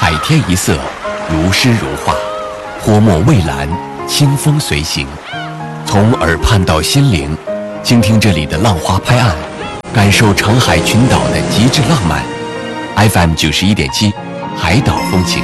海天一色，如诗如画，泼墨蔚蓝，清风随行。从耳畔到心灵，倾听这里的浪花拍岸，感受长海群岛的极致浪漫。FM 91.7，海岛风情。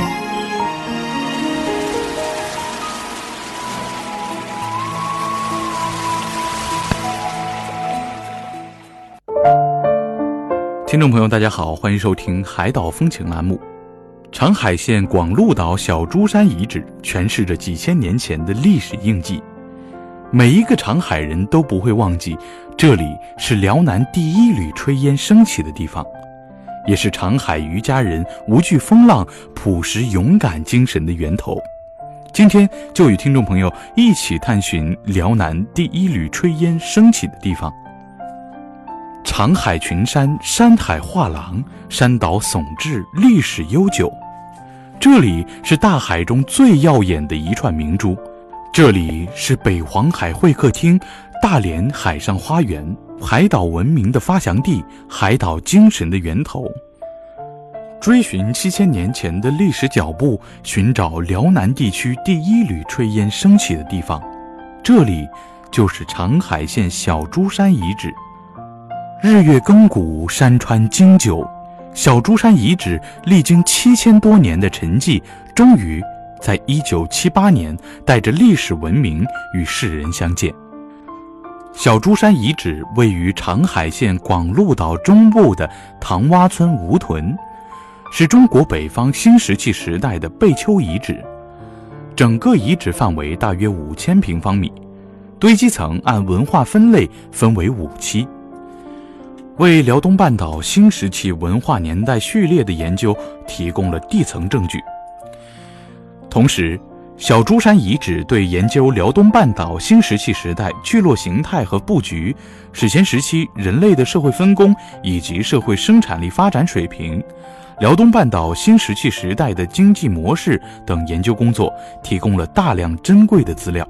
听众朋友大家好，欢迎收听海岛风情栏目。长海县广鹿岛小珠山遗址诠释着几千年前的历史印记，每一个长海人都不会忘记，这里是辽南第一缕炊烟升起的地方，也是长海渔家人无惧风浪、朴实勇敢精神的源头。今天就与听众朋友一起探寻辽南第一缕炊烟升起的地方。长海群山，山海画廊，山岛耸峙，历史悠久。这里是大海中最耀眼的一串明珠，这里是北黄海会客厅，大连海上花园，海岛文明的发祥地，海岛精神的源头。追寻7000年前的历史脚步，寻找辽南地区第一缕炊烟升起的地方，这里就是长海县小珠山遗址。日月亘古，山川经久，小珠山遗址历经7000多年的沉寂，终于在1978年带着历史文明与世人相见。小珠山遗址位于长海县广鹿岛中部的塘洼村吴屯，是中国北方新石器时代的贝丘遗址。整个遗址范围大约5000平方米，堆积层按文化分类分为5期，为辽东半岛新石器文化年代序列的研究提供了地层证据。同时，小珠山遗址对研究辽东半岛新石器时代聚落形态和布局、史前时期人类的社会分工以及社会生产力发展水平、辽东半岛新石器时代的经济模式等研究工作提供了大量珍贵的资料。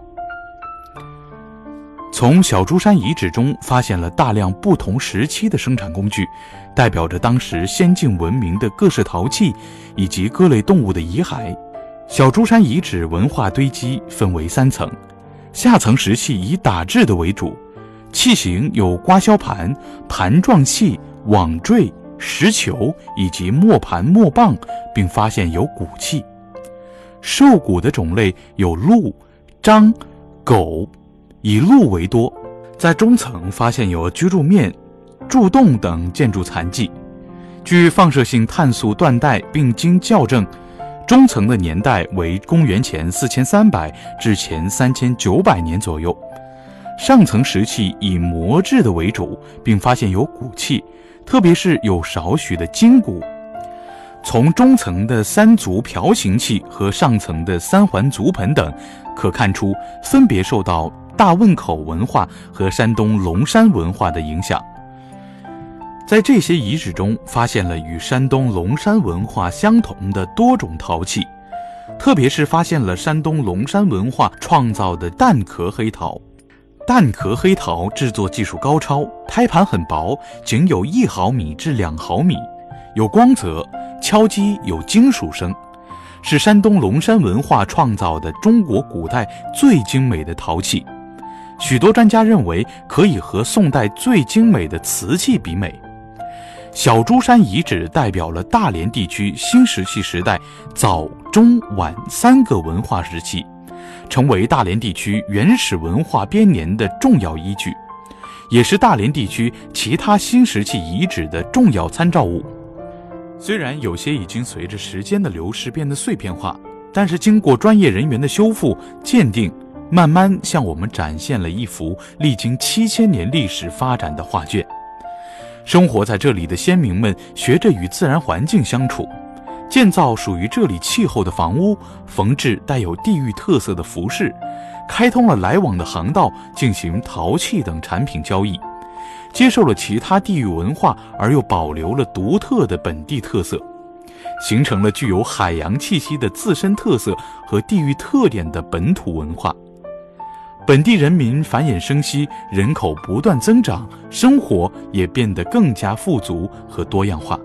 从小珠山遗址中发现了大量不同时期的生产工具，代表着当时先进文明的各式陶器以及各类动物的遗骸。小珠山遗址文化堆积分为3层，下层石器以打制的为主，器型有刮削盘、盘状器、网坠、石球以及磨盘、磨棒，并发现有骨器。兽骨的种类有鹿、獐、狗，以鹿为多。在中层发现有居住面、柱洞等建筑残迹，据放射性碳素断代并经校正，中层的年代为公元前4300至前3900年左右。上层石器以磨制的为主，并发现有骨器，特别是有少许的筋骨。从中层的3足瓢形器和上层的3环足盆等可看出，分别受到大汶口文化和山东龙山文化的影响。在这些遗址中发现了与山东龙山文化相同的多种陶器，特别是发现了山东龙山文化创造的蛋壳黑陶。蛋壳黑陶制作技术高超，胎盘很薄，仅有1毫米至2毫米，有光泽，敲击有金属声，是山东龙山文化创造的中国古代最精美的陶器。许多专家认为可以和宋代最精美的瓷器比美。小珠山遗址代表了大连地区新石器时代早、中、晚3个文化时期，成为大连地区原始文化编年的重要依据，也是大连地区其他新石器遗址的重要参照物。虽然有些已经随着时间的流逝变得碎片化，但是经过专业人员的修复、鉴定，慢慢向我们展现了一幅历经7000年历史发展的画卷。生活在这里的先民们学着与自然环境相处，建造属于这里气候的房屋，缝制带有地域特色的服饰，开通了来往的航道，进行陶器等产品交易，接受了其他地域文化而又保留了独特的本地特色，形成了具有海洋气息的自身特色和地域特点的本土文化。本地人民繁衍生息，人口不断增长，生活也变得更加富足和多样化。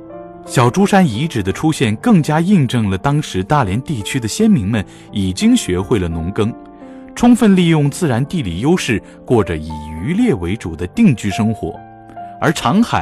小珠山遗址的出现更加印证了当时大连地区的先民们已经学会了农耕，充分利用自然地理优势，过着以渔猎为主的定居生活。而长海